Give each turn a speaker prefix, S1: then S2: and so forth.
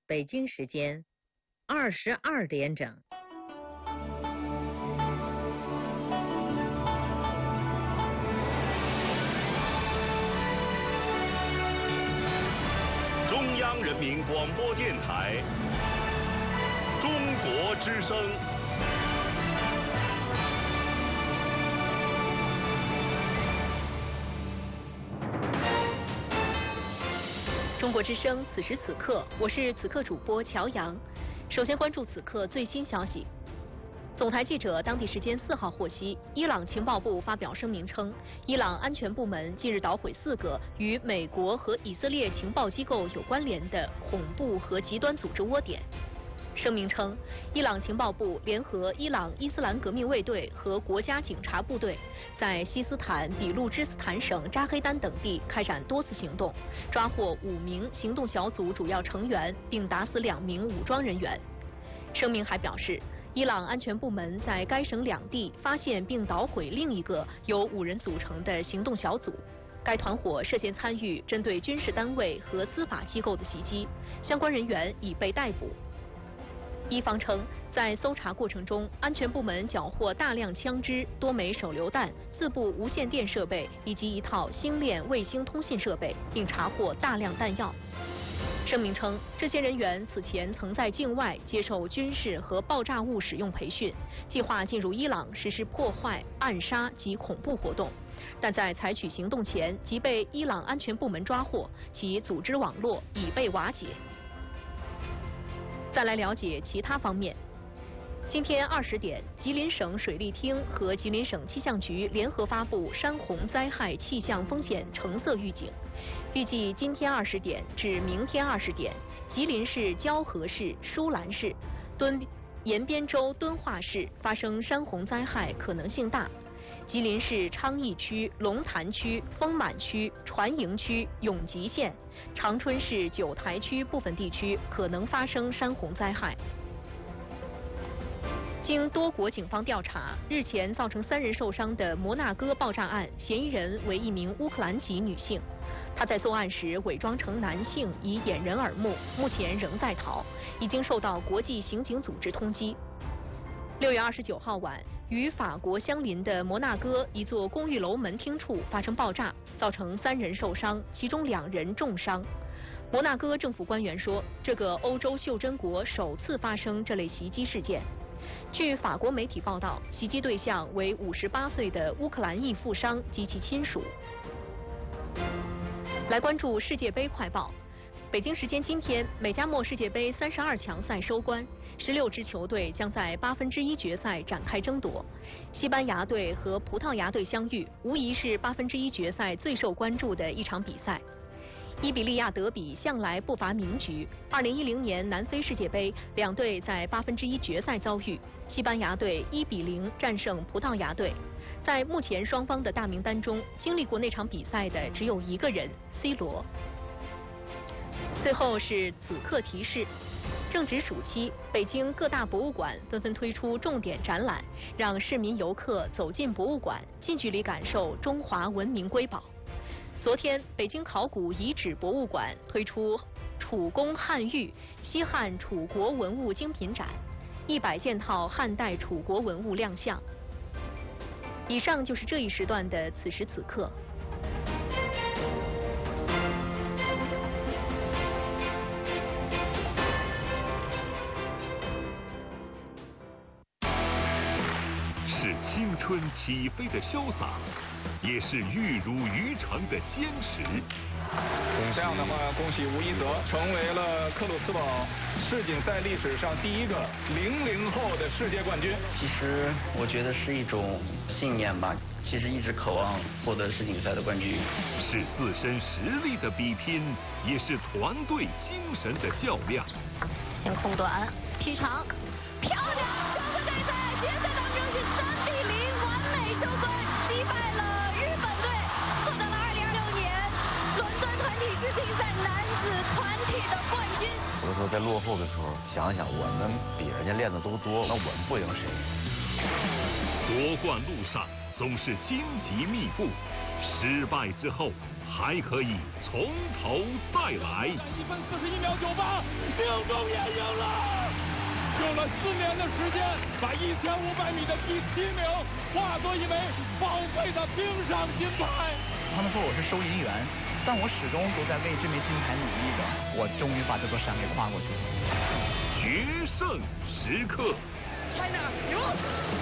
S1: 北京时间22点整。
S2: 中央人民广播电台中国之声。
S3: 中国之声，此时此刻，我是此刻主播乔阳。首先关注此刻最新消息。总台记者当地时间4号获悉，伊朗情报部发表声明称，伊朗安全部门近日捣毁4个与美国和以色列情报机构有关联的恐怖和极端组织窝点。声明称，伊朗情报部联合伊朗伊斯兰革命卫队和国家警察部队，在西斯坦俾路支斯坦省扎黑丹等地开展多次行动，抓获5名行动小组主要成员，并打死2名武装人员。声明还表示，伊朗安全部门在该省2地发现并捣毁另一个由5人组成的行动小组。该团伙涉嫌参与针对军事单位和司法机构的袭击，相关人员已被逮捕。伊方称，在搜查过程中，安全部门缴获大量枪支、多枚手榴弹、4部无线电设备以及一套星链卫星通信设备，并查获大量弹药。声明称，这些人员此前曾在境外接受军事和爆炸物使用培训，计划进入伊朗实施破坏、暗杀及恐怖活动，但在采取行动前即被伊朗安全部门抓获，其组织网络已被瓦解。再来了解其他方面。今天20点，吉林省水利厅和吉林省气象局联合发布山洪灾害气象风险橙色预警。预计今天20点至明天20点，吉林市蛟河市、舒兰市、延边州敦化市发生山洪灾害可能性大。吉林市昌邑区、龙潭区、丰满区、船营区、永吉县、长春市九台区部分地区可能发生山洪灾害。经多国警方调查，日前造成3人受伤的摩纳哥爆炸案，嫌疑人为一名乌克兰籍女性。她在作案时伪装成男性以掩人耳目，目前仍在逃，已经受到国际刑警组织通缉。6月29号晚，与法国相邻的摩纳哥一座公寓楼门厅处发生爆炸，造成3人受伤，其中2人重伤。摩纳哥政府官员说，这个欧洲袖珍国首次发生这类袭击事件。据法国媒体报道，袭击对象为58岁的乌克兰裔富商及其亲属。来关注世界杯快报。北京时间今天，美加墨世界杯32强赛收官，16支球队将在1/8决赛展开争夺。西班牙队和葡萄牙队相遇，无疑是1/8决赛最受关注的一场比赛。伊比利亚德比向来不乏名局，2010年南非世界杯，2队在1/8决赛遭遇，西班牙队1-0战胜葡萄牙队。在目前双方的大名单中，经历过那场比赛的只有1个人 ，C 罗。最后是此刻提示：正值暑期，北京各大博物馆纷纷推出重点展览，让市民游客走进博物馆，近距离感受中华文明瑰宝。昨天，北京考古遗址博物馆推出楚宫汉玉西汉楚国文物精品展，100件套汉代楚国文物亮相。以上就是这一时段的此时此刻。
S2: 是青春起飞的潇洒，也是玉如渔场的坚持。
S4: 这样的话，恭喜吴一泽成为了克鲁斯堡世锦赛历史上第一个00后的世界冠军。
S5: 其实我觉得是一种信念吧，其实一直渴望获得世锦赛的冠军。
S2: 是自身实力的比拼，也是团队精神的较量。
S6: 先空短劈长，漂亮！中国队在决赛当中是3-0完美收官，击败了日本队，获得了2026年伦敦团体世锦赛男子团体的冠军。
S7: 有的时候在落后的时候，想一想我们比人家练的都多，那我们不赢谁？
S2: 夺冠路上总是荆棘密布， 失败之后还可以从头再来。
S4: 1分41秒98，命中也赢了。用了4年的时间，把1500米的第7名化作一枚宝贵的冰上金牌。
S8: 他们说我是收银员，但我始终都在为这枚金牌努力着。我终于把这座山给跨过去了。
S2: 决胜时刻。
S6: China 赢了。